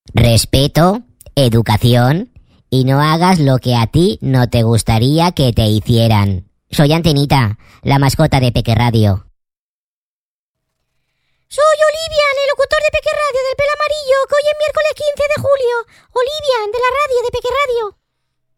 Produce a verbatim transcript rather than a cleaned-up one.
respeto, educación y no hagas lo que a ti no te gustaría que te hicieran. Soy Antenita, la mascota de Peque Radio. Soy Olivian, el locutor de Peque Radio del pelo amarillo, que hoy es miércoles quince de julio. Olivian, de la radio de Peque Radio.